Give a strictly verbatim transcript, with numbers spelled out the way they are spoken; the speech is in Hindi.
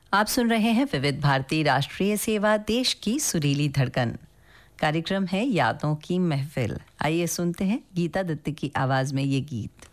आप सुन रहे हैं विविध भारती राष्ट्रीय सेवा, देश की सुरीली धड़कन। कार्यक्रम है यादों की महफिल। आइए सुनते हैं गीता दत्त की आवाज में ये गीत।